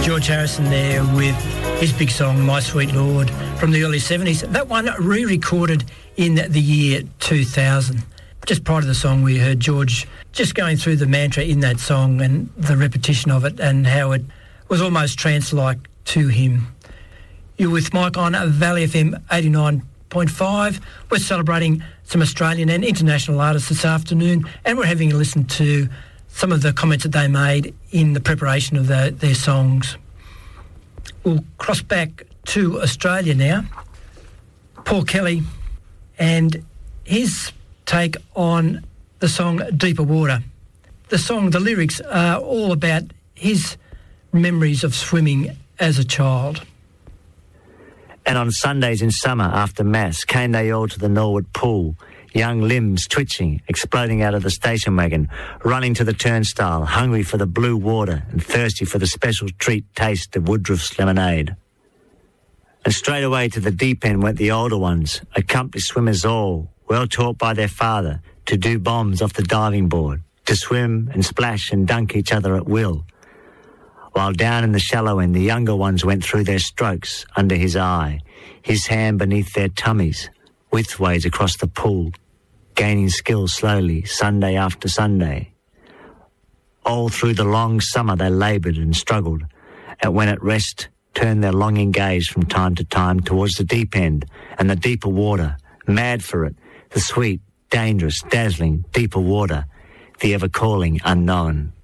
George Harrison there with his big song, My Sweet Lord, from the early 70s. That one re-recorded in the year 2000. Just prior to the song, we heard George just going through the mantra in that song and the repetition of it and how it was almost trance-like to him. You're with Mike on Valley FM 89.5. We're celebrating some Australian and international artists this afternoon, and we're having a listen to some of the comments that they made in the preparation of their songs. We'll cross back to Australia now. Paul Kelly and his take on the song Deeper Water. The song, the lyrics are all about his memories of swimming as a child. And on Sundays in summer after Mass, came they all to the Norwood pool, young limbs twitching, exploding out of the station wagon, running to the turnstile, hungry for the blue water and thirsty for the special treat taste of Woodruff's lemonade. And straight away to the deep end went the older ones, accomplished swimmers all, well taught by their father to do bombs off the diving board, to swim and splash and dunk each other at will. While down in the shallow end, the younger ones went through their strokes under his eye, his hand beneath their tummies, widthways across the pool, gaining skill slowly, Sunday after Sunday. All through the long summer they laboured and struggled, and when at rest turned their longing gaze from time to time towards the deep end and the deeper water, mad for it, the sweet, dangerous, dazzling, deeper water, the ever-calling unknown.